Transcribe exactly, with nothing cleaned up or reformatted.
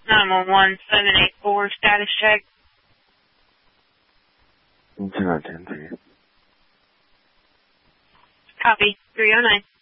nine one one, seven eight four, status check. two nine ten three. Copy. three oh nine.